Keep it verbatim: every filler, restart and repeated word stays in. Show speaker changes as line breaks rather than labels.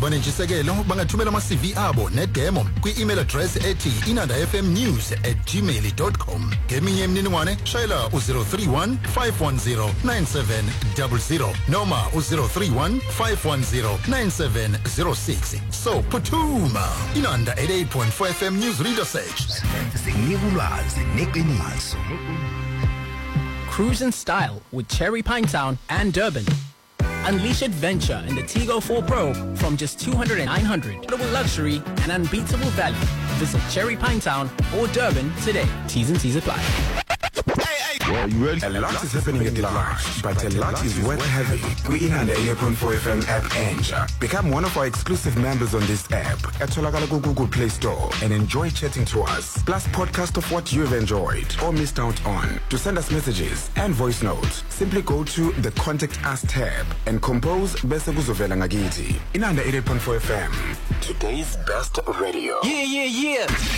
Abanentshisekelo bangathumela ama-C V abo ne-demo kwi-email address ethi inandafmnews at gmail dot com. Ngeminye imininingwane shayela u-zero three one five one zero nine seven zero zero noma u-zero three one five one zero nine seven zero six. So phuthuma, Inanda eighty-eight point four F M News Reader Search.
Cruise in style with Cherry Pine Town and Durban. Unleash adventure in the Tigo four Pro from just two hundred nine hundred. Incredible luxury and unbeatable value. Visit Cherry Pine Town or Durban today. T's and C's apply.
Well, you ready? A lot is happening at large, but a lot is worth having. We in the eighty-eight point four F M app Anja. Become one of our exclusive members on this app at Tolagala Google Play Store and enjoy chatting to us. Plus podcast of what you've enjoyed or missed out on. To send us messages and voice notes, simply go to the Contact Us tab and compose Bese Kuzovela Ngakiti. In under eighty-eight point four F M, today's best radio.
Yeah, yeah, yeah.